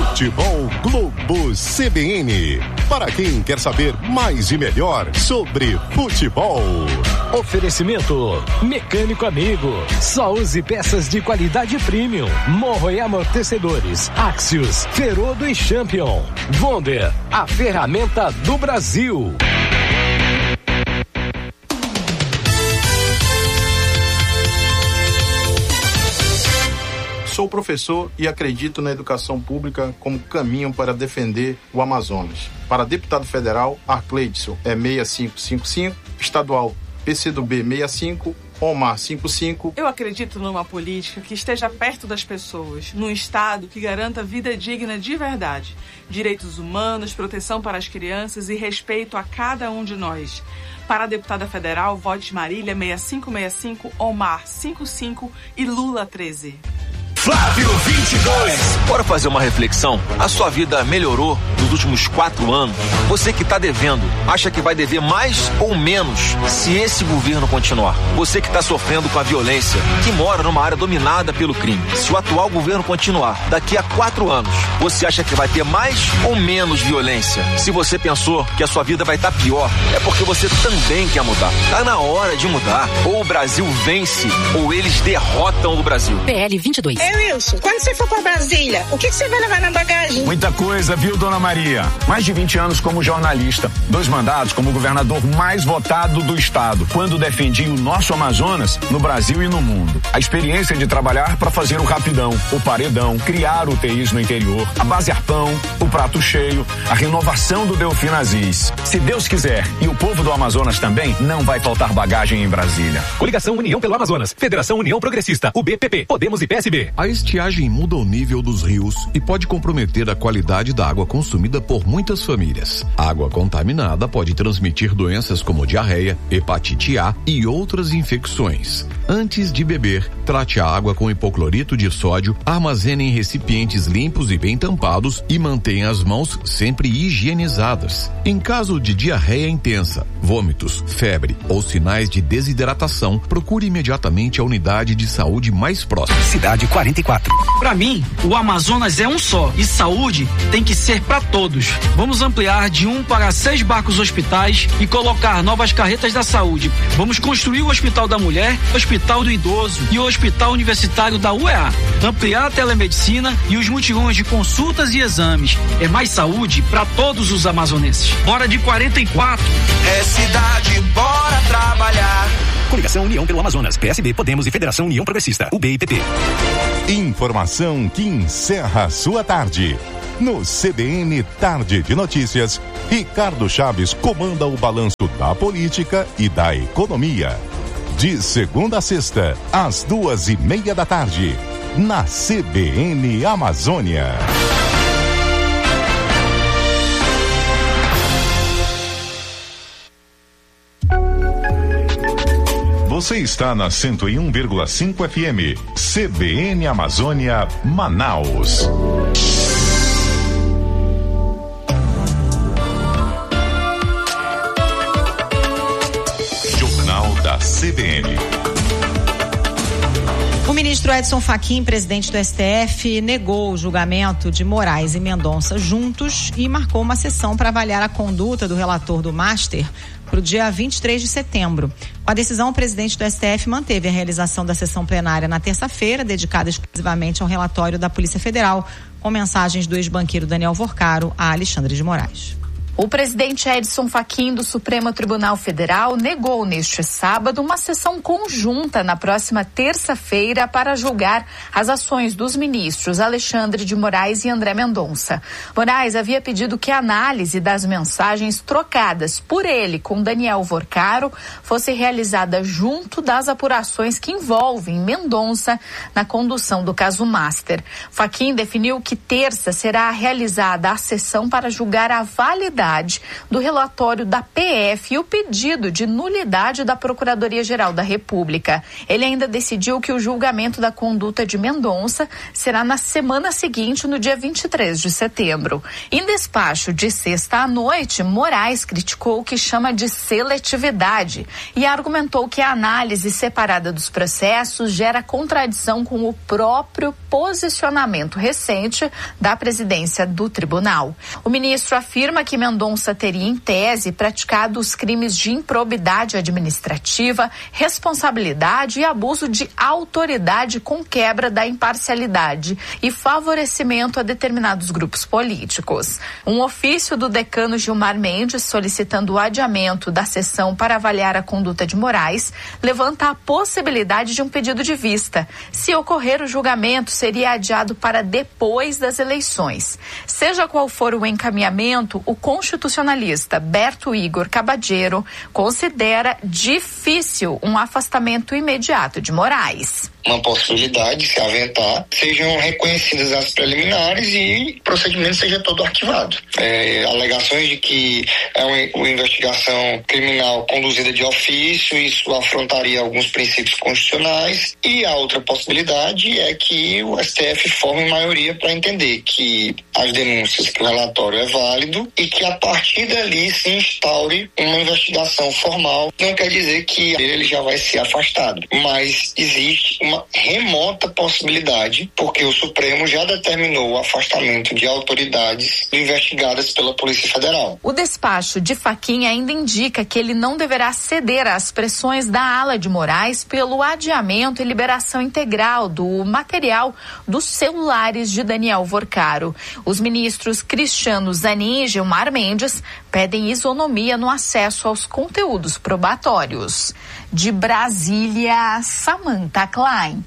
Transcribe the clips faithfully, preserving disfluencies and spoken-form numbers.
Futebol Globo C B N. Para quem quer saber mais e melhor sobre futebol. Oferecimento Mecânico Amigo. Só use peças de qualidade premium. Morro e amortecedores. Axios, Ferodo e Champion. Wonder, a ferramenta do Brasil. Sou professor e acredito na educação pública como caminho para defender o Amazonas. Para deputado federal, Arcleidson é seis cinco cinco cinco, estadual P C do B sessenta e cinco, Omar cinquenta e cinco. Eu acredito numa política que esteja perto das pessoas, num Estado que garanta vida digna de verdade, direitos humanos, proteção para as crianças e respeito a cada um de nós. Para a deputada federal, vote Marília seis cinco seis cinco, Omar cinquenta e cinco e Lula treze. Flávio vinte e dois. Bora fazer uma reflexão? A sua vida melhorou nos últimos quatro anos? Você que está devendo, acha que vai dever mais ou menos se esse governo continuar? Você que está sofrendo com a violência, que mora numa área dominada pelo crime, se o atual governo continuar, daqui a quatro anos, você acha que vai ter mais ou menos violência? Se você pensou que a sua vida vai estar pior, é porque você também quer mudar. Tá na hora de mudar. Ou o Brasil vence, ou eles derrotam o Brasil. P L vinte e dois. Ei, Wilson, quando você for para Brasília, o que, que você vai levar na bagagem? Muita coisa, viu, dona Maria? Mais de vinte anos como jornalista, dois mandatos como governador mais votado do estado, quando defendi o nosso Amazonas no Brasil e no mundo. A experiência de trabalhar para fazer o rapidão, o paredão, criar U T Is no interior, a base Arpão, o prato cheio, a renovação do Delfim Aziz. Se Deus quiser e o povo do Amazonas também, não vai faltar bagagem em Brasília. Coligação União pelo Amazonas, Federação União Progressista, U B P P, Podemos e P S B. A estiagem muda o nível dos rios e pode comprometer a qualidade da água consumida por muitas famílias. Água contaminada pode transmitir doenças como diarreia, hepatite A e outras infecções. Antes de beber, trate a água com hipoclorito de sódio, armazene em recipientes limpos e bem tampados e mantenha as mãos sempre higienizadas. Em caso de diarreia intensa, vômitos, febre ou sinais de desidratação, procure imediatamente a unidade de saúde mais próxima. Cidade quarenta e quatro. Para mim, o Amazonas é um só e saúde tem que ser para todos. Vamos ampliar de um para seis barcos hospitais e colocar novas carretas da saúde. Vamos construir o Hospital da Mulher, o Hospital do Idoso e o Hospital Universitário da U E A. Ampliar a telemedicina e os mutirões de consultas e exames. É mais saúde para todos os amazonenses. Bora de quarenta e quatro. É cidade, bora trabalhar. Coligação União pelo Amazonas, P S B, Podemos e Federação União Progressista, U B e P P. Informação que encerra a sua tarde. No C B N Tarde de Notícias, Ricardo Chaves comanda o balanço da política e da economia. De segunda a sexta, às duas e meia da tarde, na C B N Amazônia. Você está na cento e um vírgula cinco F M, C B N Amazônia, Manaus. Jornal da C B N. O ministro Edson Fachin, presidente do S T F, negou o julgamento de Moraes e Mendonça juntos e marcou uma sessão para avaliar a conduta do relator do Master para o dia vinte e três de setembro. Com a decisão, o presidente do S T F manteve a realização da sessão plenária na terça-feira, dedicada exclusivamente ao relatório da Polícia Federal, com mensagens do ex-banqueiro Daniel Vorcaro a Alexandre de Moraes. O presidente Edson Fachin do Supremo Tribunal Federal negou neste sábado uma sessão conjunta na próxima terça-feira para julgar as ações dos ministros Alexandre de Moraes e André Mendonça. Moraes havia pedido que a análise das mensagens trocadas por ele com Daniel Vorcaro fosse realizada junto das apurações que envolvem Mendonça na condução do caso Master. Fachin definiu que terça será realizada a sessão para julgar a validade conformidade do relatório da P F e o pedido de nulidade da Procuradoria-Geral da República. Ele ainda decidiu que o julgamento da conduta de Mendonça será na semana seguinte, no dia vinte e três de setembro. Em despacho de sexta à noite, Moraes criticou o que chama de seletividade e argumentou que a análise separada dos processos gera contradição com o próprio posicionamento recente da presidência do tribunal. O ministro afirma que Mendonça teria, em tese, praticado os crimes de improbidade administrativa, responsabilidade e abuso de autoridade com quebra da imparcialidade e favorecimento a determinados grupos políticos. Um ofício do decano Gilmar Mendes, solicitando o adiamento da sessão para avaliar a conduta de Moraes, levanta a possibilidade de um pedido de vista. Se ocorrer o julgamento, seria adiado para depois das eleições. Seja qual for o encaminhamento, o constitucionalista Berto Igor Cabadeiro considera difícil um afastamento imediato de Moraes. Uma possibilidade, se aventar, sejam reconhecidas as preliminares e o procedimento seja todo arquivado. É, alegações de que é uma, uma investigação criminal conduzida de ofício, isso afrontaria alguns princípios constitucionais, e a outra possibilidade é que o S T F forme maioria para entender que as denúncias, que o relatório é válido e que a partir dali se instaure uma investigação formal. Não quer dizer que ele já vai ser afastado, mas existe uma uma remota possibilidade, porque o Supremo já determinou o afastamento de autoridades investigadas pela Polícia Federal. O despacho de Fachin ainda indica que ele não deverá ceder às pressões da ala de Moraes pelo adiamento e liberação integral do material dos celulares de Daniel Vorcaro. Os ministros Cristiano Zanin e Gilmar Mendes pedem isonomia no acesso aos conteúdos probatórios. De Brasília, Samantha Klein.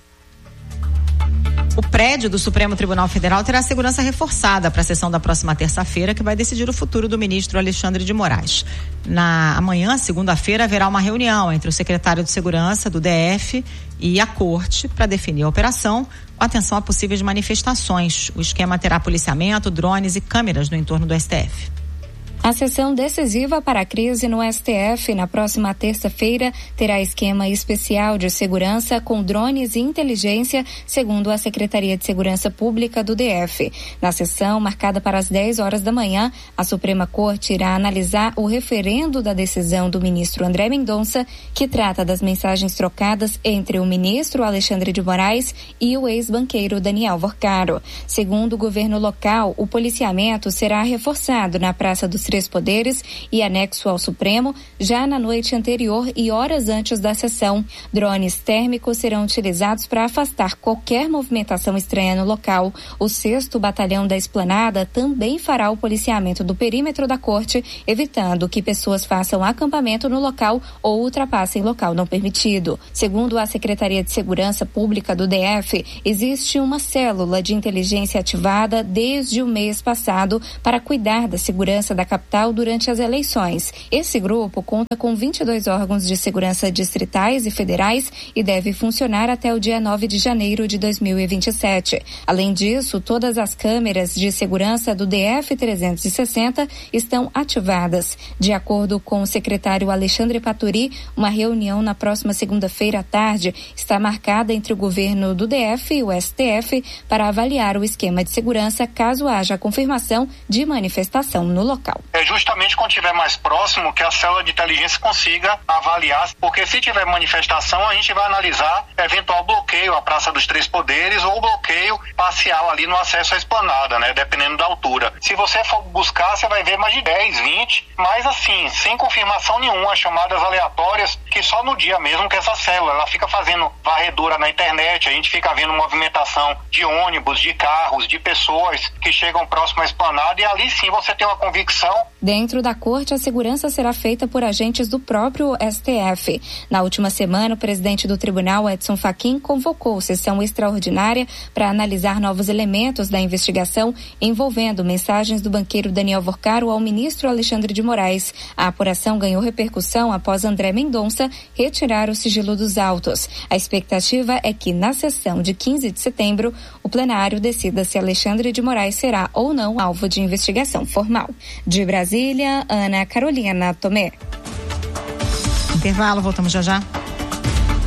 O prédio do Supremo Tribunal Federal terá segurança reforçada para a sessão da próxima terça-feira, que vai decidir o futuro do ministro Alexandre de Moraes. Na amanhã, segunda-feira, haverá uma reunião entre o secretário de Segurança do D F e a Corte para definir a operação, com atenção a possíveis manifestações. O esquema terá policiamento, drones e câmeras no entorno do S T F. A sessão decisiva para a crise no S T F na próxima terça-feira terá esquema especial de segurança com drones e inteligência, segundo a Secretaria de Segurança Pública do D F. Na sessão, marcada para as dez horas da manhã, a Suprema Corte irá analisar o referendo da decisão do ministro André Mendonça, que trata das mensagens trocadas entre o ministro Alexandre de Moraes e o ex-banqueiro Daniel Vorcaro. Segundo o governo local, o policiamento será reforçado na Praça dos Três Poderes e anexo ao Supremo já na noite anterior e horas antes da sessão. Drones térmicos serão utilizados para afastar qualquer movimentação estranha no local. O sexto Batalhão da Esplanada também fará o policiamento do perímetro da corte, evitando que pessoas façam acampamento no local ou ultrapassem local não permitido. Segundo a Secretaria de Segurança Pública do D F, existe uma célula de inteligência ativada desde o mês passado para cuidar da segurança da capital durante as eleições. Esse grupo conta com vinte e dois órgãos de segurança distritais e federais e deve funcionar até o dia nove de janeiro de dois mil e vinte e sete. Além disso, todas as câmeras de segurança do D F trezentos e sessenta estão ativadas. De acordo com o secretário Alexandre Paturi, uma reunião na próxima segunda-feira à tarde está marcada entre o governo do D F e o S T F para avaliar o esquema de segurança caso haja confirmação de manifestação no local. É justamente quando estiver mais próximo que a célula de inteligência consiga avaliar, porque se tiver manifestação, a gente vai analisar eventual bloqueio à Praça dos Três Poderes ou bloqueio parcial ali no acesso à esplanada, né? Dependendo da altura. Se você for buscar, você vai ver mais de dez, vinte, mas assim, sem confirmação nenhuma, chamadas aleatórias, que só no dia mesmo que essa célula, ela fica fazendo varredura na internet, a gente fica vendo movimentação de ônibus, de carros, de pessoas que chegam próximo à esplanada, e ali sim você tem uma convicção. Dentro da corte, a segurança será feita por agentes do próprio S T F. Na última semana, o presidente do tribunal, Edson Fachin, convocou sessão extraordinária para analisar novos elementos da investigação envolvendo mensagens do banqueiro Daniel Vorcaro ao ministro Alexandre de Moraes. A apuração ganhou repercussão após André Mendonça retirar o sigilo dos autos. A expectativa é que, na sessão de quinze de setembro, o plenário decida se Alexandre de Moraes será ou não alvo de investigação formal. De Brasília, Ana Carolina Tomé. Intervalo, voltamos já já.